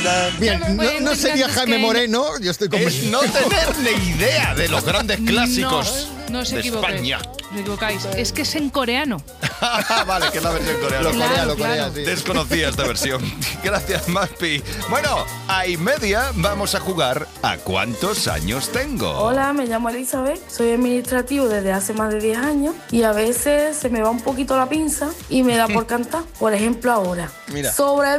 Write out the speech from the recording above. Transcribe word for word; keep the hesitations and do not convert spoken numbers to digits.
Bien, no, Bueno, no sería es Jaime que- Moreno, yo estoy Es convencido. no tener ni idea de los grandes clásicos No, no os de equivoquéis. España. Os equivocáis. Es que es en coreano. Vale, que es la versión coreana. Lo Claro, corea, lo claro. corea, sí. Desconocía esta versión. Gracias, Maspi. Bueno, a y media vamos a jugar a ¿cuántos años tengo? Hola, me llamo Elizabeth, soy administrativo desde hace más de diez años y a veces se me va un poquito la pinza y me da por cantar. Por ejemplo, ahora. Mira. Sobre